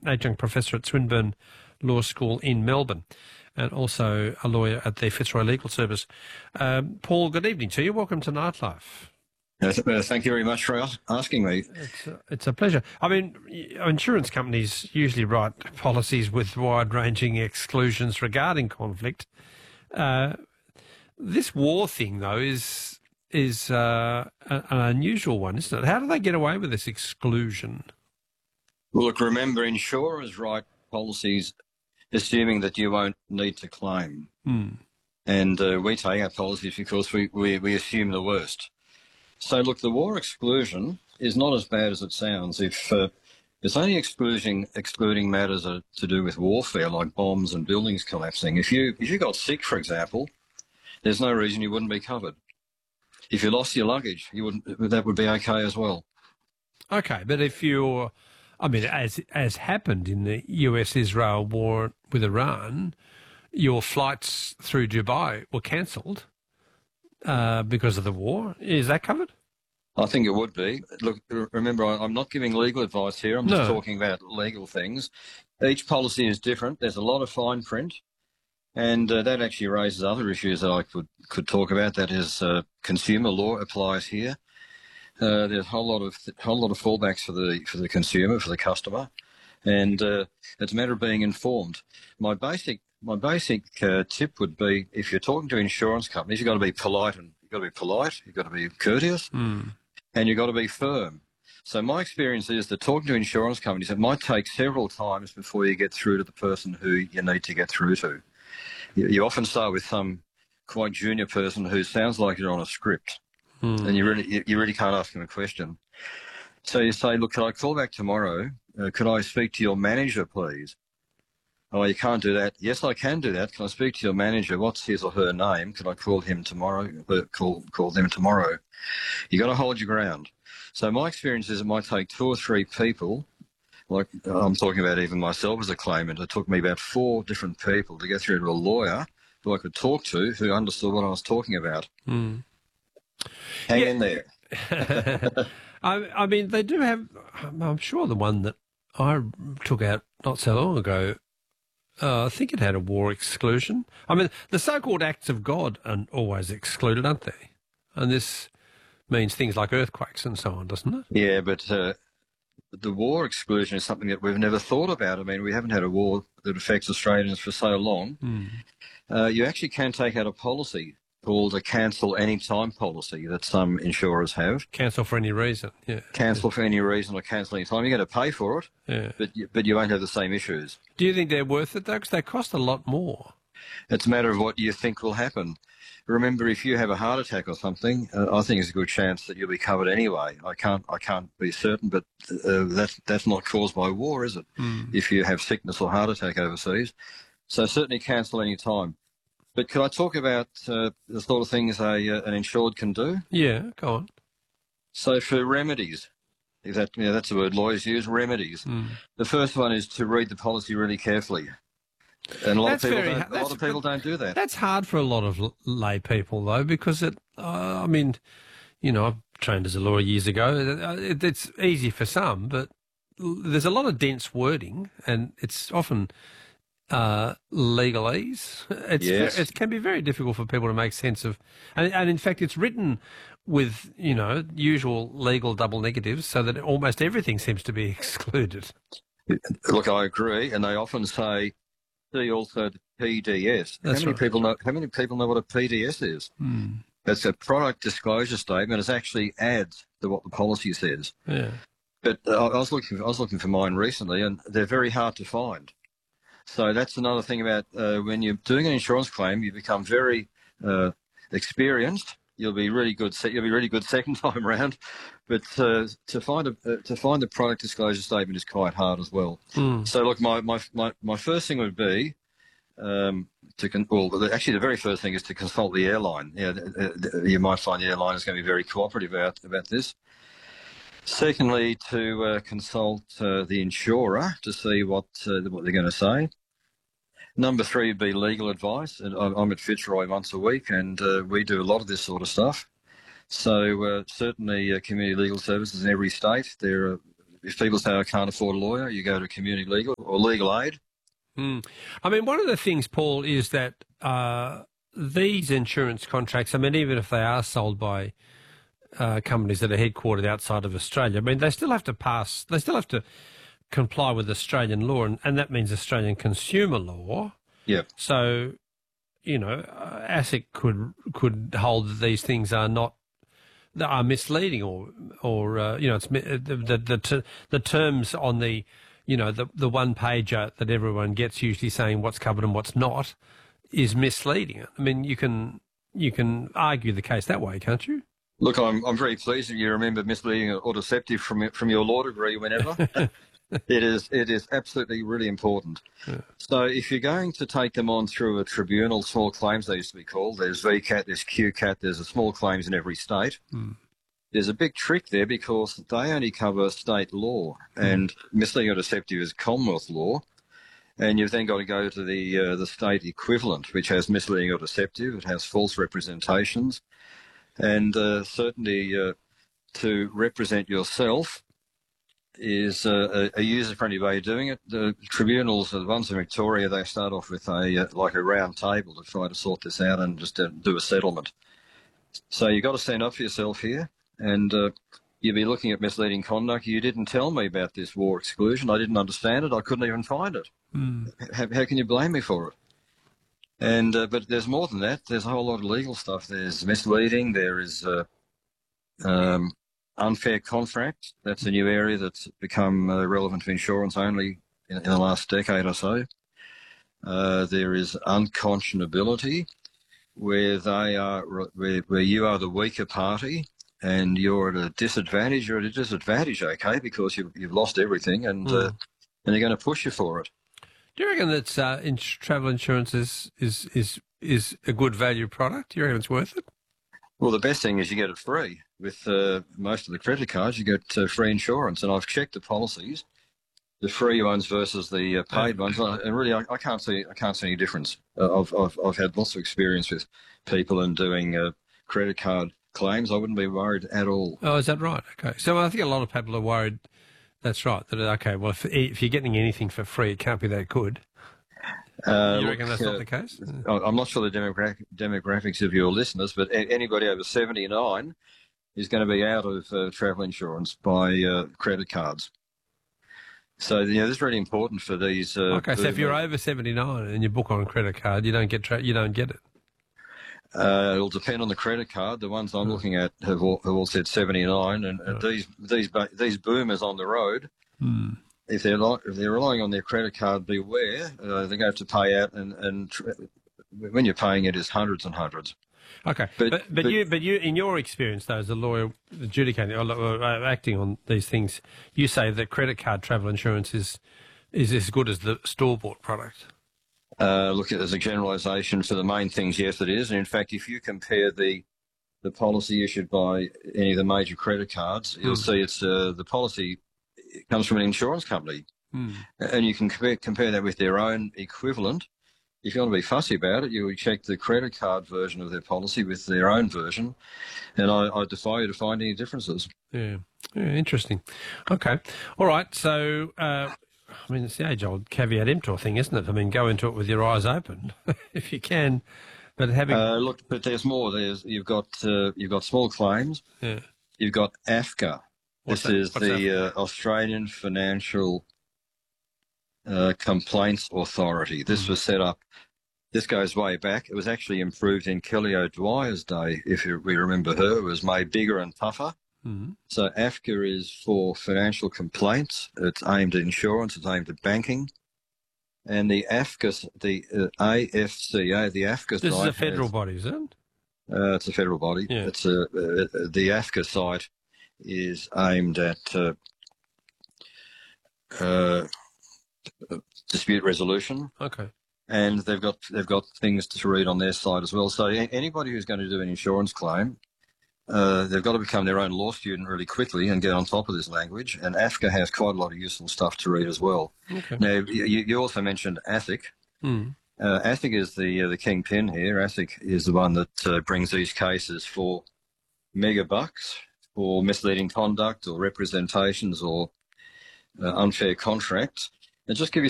adjunct professor at Swinburne Law School in Melbourne, and also a lawyer at the Fitzroy Legal Service. Paul, good evening to you. Welcome to Nightlife. Thank you very much for asking me. It's a pleasure. I mean, insurance companies usually write policies with wide-ranging exclusions regarding conflict. This war thing, though, is an unusual one, isn't it? How do they get away with this exclusion? Well, look, remember, insurers write policies assuming that you won't need to claim. And we take our policies because we assume the worst. So, look, the war exclusion is not as bad as it sounds. If it's only excluding matters to do with warfare, like bombs and buildings collapsing. If you got sick, for example, there's no reason you wouldn't be covered. If you lost your luggage, that would be okay as well. Okay, but if you're, I mean, as happened in the US-Israel war with Iran, your flights through Dubai were cancelled because of the war. Is that covered? I think it would be. Look, remember, I'm not giving legal advice here. I'm just talking about legal things. Each policy is different. There's a lot of fine print. And that actually raises other issues that I could talk about. That is, consumer law applies here. There's a whole lot of fallbacks for the consumer, for the customer, and it's a matter of being informed. My basic tip would be, if you're talking to insurance companies, you've got to be polite, you've got to be courteous, and you've got to be firm. So my experience is that talking to insurance companies, it might take several times before you get through to the person who you need to get through to. You often start with some quite junior person who sounds like you're on a script, and you really can't ask them a question. So you say, look, can I call back tomorrow? Could I speak to your manager, please? Oh, you can't do that. Yes, I can do that. Can I speak to your manager? What's his or her name? Can I call him tomorrow? Call them tomorrow. You got to hold your ground. So my experience is it might take 2 or 3 people. Like I'm talking about even myself as a claimant, it took me about 4 different people to get through to a lawyer who I could talk to who understood what I was talking about. Hang in there. I mean, they do have, I'm sure the one that I took out not so long ago, I think it had a war exclusion. I mean, the so-called acts of God are always excluded, aren't they? And this means things like earthquakes and so on, doesn't it? Yeah, but the war exclusion is something that we've never thought about. I mean, we haven't had a war that affects Australians for so long. You actually can take out a policy called a cancel any time policy that some insurers have. Cancel for any reason, yeah. Cancel for any reason or cancel any time. You're going to pay for it, but you won't have the same issues. Do you think they're worth it, though? Because they cost a lot more. It's a matter of what you think will happen. Remember, if you have a heart attack or something, I think there's a good chance that you'll be covered anyway. I can't be certain, but that's not caused by war, is it? If you have sickness or heart attack overseas. So certainly cancel any time. But could I talk about the sort of things an insured can do? Yeah, go on. So for remedies, that's the word lawyers use, remedies. The first one is to read the policy really carefully. And a lot of people don't do that. That's hard for a lot of lay people, though, because I mean, I trained as a lawyer years ago. It's easy for some, but there's a lot of dense wording, and it's often legalese. It can be very difficult for people to make sense of, and in fact, it's written with usual legal double negatives, so that almost everything seems to be excluded. Look, I agree, and they often say, see also the PDS. How many people know what a PDS is? That's a product disclosure statement. It actually adds to what the policy says. Yeah. But I was looking for mine recently, and they're very hard to find. So that's another thing about when you're doing an insurance claim, you become very experienced. You'll be really good. You'll be really good second time around, but to find the product disclosure statement is quite hard as well. So look, my first thing would be actually the very first thing is to consult the airline. You might find the airline is going to be very cooperative about this. Secondly, to consult the insurer to see what they're going to say. Number 3 would be legal advice. And I'm at Fitzroy once a week, and we do a lot of this sort of stuff. So certainly community legal services in every state. There are if people say I can't afford a lawyer, you go to community legal or legal aid. I mean, one of the things, Paul, is that these insurance contracts, I mean, even if they are sold by companies that are headquartered outside of Australia, I mean, they still have to comply with Australian law, and that means Australian consumer law. Yeah. So, you know, ASIC could hold that these things are misleading, or you know, it's the terms on the, you know, the one pager that everyone gets, usually saying what's covered and what's not, is misleading. I mean, you can argue the case that way, can't you? Look, I'm very pleased that you remember misleading or deceptive from your law degree whenever. It is absolutely really important. Yeah. So if you're going to take them on through a tribunal, small claims they used to be called, there's VCAT, there's QCAT, there's a small claims in every state. There's a big trick there because they only cover state law, and misleading or deceptive is Commonwealth law, and you've then got to go to the state equivalent, which has misleading or deceptive. It has false representations, and certainly to represent yourself is a user-friendly way of doing it. The tribunals, the ones in Victoria, they start off with a round table to try to sort this out and just do a settlement. So you've got to stand up for yourself here, and you'll be looking at misleading conduct. You didn't tell me about this war exclusion. I didn't understand it. I couldn't even find it. How can you blame me for it? And but there's more than that. There's a whole lot of legal stuff. There's misleading. There is unfair contract. That's a new area that's become relevant to insurance only in the last decade or so. There is unconscionability, where you are the weaker party and you're at a disadvantage. You're at a disadvantage, okay, because you've lost everything, and they're going to push you for it. Do you reckon that travel insurance is a good value product? Do you reckon it's worth it? Well, the best thing is you get it free. With most of the credit cards, you get free insurance, and I've checked the policies, the free ones versus the paid ones, and really, I can't see any difference. I've had lots of experience with people and doing credit card claims. I wouldn't be worried at all. Oh, is that right? Okay, so I think a lot of people are worried. That's right. That okay, well, if you're getting anything for free, it can't be that good. You reckon that's not the case? I'm not sure the demographics of your listeners, but anybody over 79 is going to be out of travel insurance by credit cards. So, you know, this is really important for these. Okay, so if you're over 79 and you book on a credit card, you don't get it. It'll depend on the credit card. The ones I'm looking at have all said 79, and these boomers on the road. If they're relying on their credit card, beware. They're going to have to pay out, and when you're paying it is hundreds and hundreds. Okay, but you, in your experience though, as a lawyer adjudicating or acting on these things, you say that credit card travel insurance is as good as the store-bought product. Look, as a generalisation for the main things, yes, it is. And in fact, if you compare the policy issued by any of the major credit cards, you'll see it's the policy comes from an insurance company, and you can compare that with their own equivalent. If you want to be fussy about it, you would check the credit card version of their policy with their own version, and I defy you to find any differences. Yeah, interesting. Okay, all right. So, I mean, it's the age-old caveat emptor thing, isn't it? I mean, go into it with your eyes open if you can, but having look. But there's more. You've got small claims. Yeah. You've got AFCA. This is the Australian Financial Complaints Authority. This was set up. This goes way back. It was actually improved in Kelly O'Dwyer's day. If we remember her, it was made bigger and tougher. So AFCA is for financial complaints. It's aimed at insurance. It's aimed at banking. And the AFCA, the AFCA, the AFCA. This is a federal body, is it? It's a federal body. Yeah. It's the AFCA site is aimed at dispute resolution. Okay. And they've got things to read on their side as well. So anybody who's going to do an insurance claim, they've got to become their own law student really quickly and get on top of this language. And AFCA has quite a lot of useful stuff to read as well. Okay. Now, you also mentioned ASIC. ASIC is the kingpin here. ASIC is the one that brings these cases for mega bucks, for misleading conduct or representations or unfair contracts. And just give you